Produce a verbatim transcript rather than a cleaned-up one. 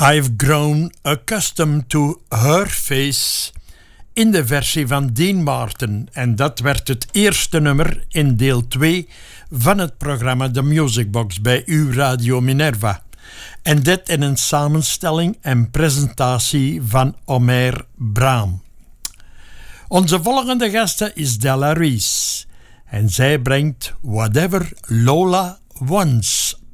I've grown accustomed to her face in de versie van Dean Martin en dat werd het eerste nummer in deel twee van het programma The Music Box bij uw Radio Minerva. En dit in een samenstelling en presentatie van Omer Braam. Onze volgende gaste is Della Reese en zij brengt Whatever Lola Wants.